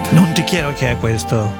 Non ti chiedo che è questo.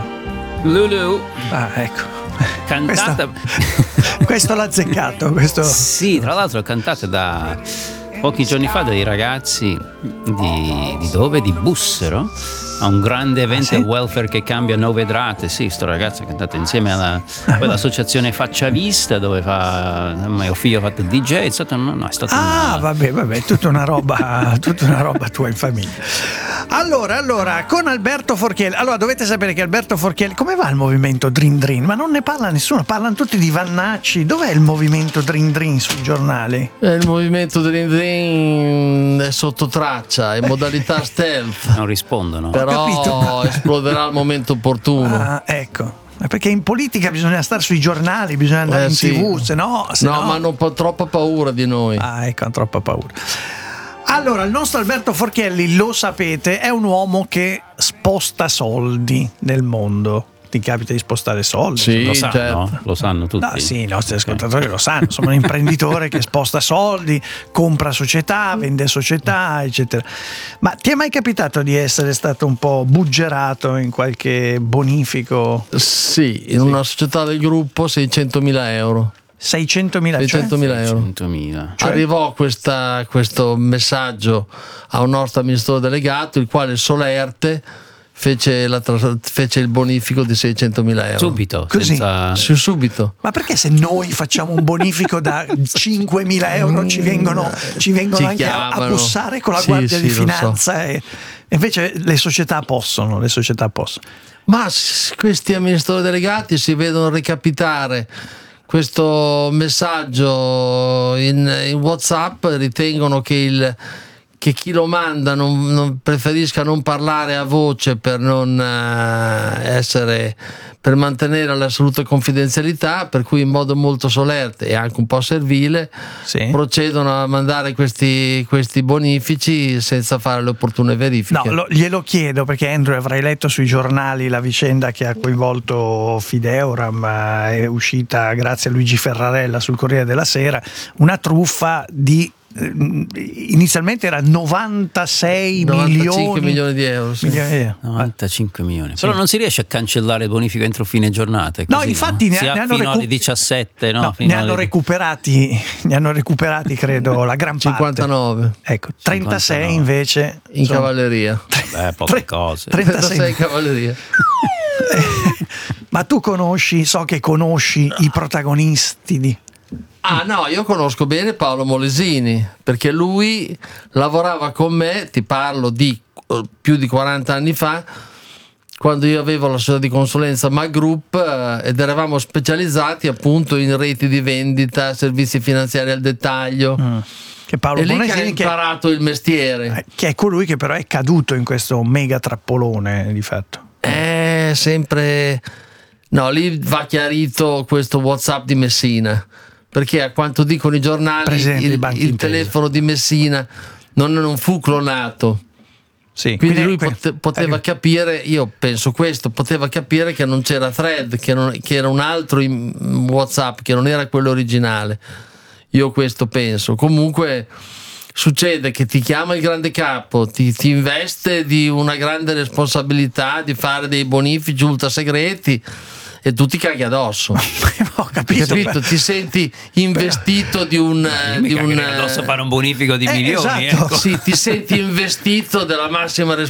Lulu. Ah, ecco. Cantata. Questo l'ha azzeccato. Questo. Sì, tra l'altro cantata da pochi giorni fa dai ragazzi di dove? Di Bussero, a un grande evento sì? welfare che cambia 9 Vedrate. Sì, sto ragazzo ha cantato insieme all'associazione Faccia Vista, dove mio figlio ha fatto DJ. È stato, no, è stato vabbè, tutta una roba tua in famiglia. Allora, con Alberto Forchielli. Allora, dovete sapere che Alberto Forchielli, come va il movimento Dream Dream? Ma non ne parla nessuno, parlano tutti di Vannacci. Dov'è il movimento Dream Dream sui giornali? Il movimento Dream Dream è sotto traccia, in modalità stealth. Non rispondono. Però esploderà al momento opportuno. Ah, ecco. Perché in politica bisogna stare sui giornali, bisogna andare in TV, se no. Ma hanno troppa paura di noi. Ah, ecco, hanno troppa paura. Allora, il nostro Alberto Forchielli, lo sapete, è un uomo che sposta soldi nel mondo. Ti capita di spostare soldi? Sì, lo sanno, certo. Lo sanno tutti. No, sì, i nostri ascoltatori lo sanno. Sono un imprenditore che sposta soldi, compra società, vende società, eccetera. Ma ti è mai capitato di essere stato un po' buggerato in qualche bonifico? Sì, in una società del gruppo 600.000 euro. 600.000 euro. 600.000. Cioè, arrivò questo messaggio a un nostro amministratore delegato, il quale solerte fece il bonifico di 600.000 euro. Subito. Così? Sì, subito. Ma perché se noi facciamo un bonifico da 5.000 euro ci vengono anche chiamano. a bussare con la Guardia di Finanza? So. E invece le società possono. Ma questi amministratori delegati si vedono recapitare questo messaggio in WhatsApp, ritengono che chi lo manda non preferisca non parlare a voce per per mantenere l'assoluta confidenzialità, per cui in modo molto solerte e anche un po' servile procedono a mandare questi bonifici senza fare le opportune verifiche. No, glielo chiedo perché Andrew, avrai letto sui giornali la vicenda che ha coinvolto Fideuram, è uscita grazie a Luigi Ferrarella sul Corriere della Sera, una truffa di inizialmente era 95 milioni di euro. Sì. 95 milioni. Però non si riesce a cancellare il bonifico entro fine giornata. No, infatti ne hanno alle 17. Ne hanno recuperati credo la gran parte. 59. Ecco, 36 59. Invece in cavalleria. Poche cose. 36 in cavalleria. Ma tu so che conosci i protagonisti di... Ah no, io conosco bene Paolo Molesini, perché lui lavorava con me, ti parlo di più di 40 anni fa, quando io avevo la società di consulenza Mag Group ed eravamo specializzati appunto in reti di vendita, servizi finanziari al dettaglio. Che Paolo è lì Molesini che ha imparato il mestiere. Che è colui che però è caduto in questo mega trappolone di fatto. Sempre... No, lì va chiarito questo WhatsApp di Messina, perché a quanto dicono i giornali il telefono di Messina non fu clonato. Sì, quindi lui poteva capire, io penso questo, poteva capire che non c'era thread, che era un altro WhatsApp, che non era quello originale. Io questo penso. Comunque succede che ti chiama il grande capo, ti investe di una grande responsabilità di fare dei bonifici ultra segreti e tu ti caghi addosso. Ho capito? Ti senti investito di un addosso fare un bonifico di milioni. Esatto. Sì, ti senti investito della massima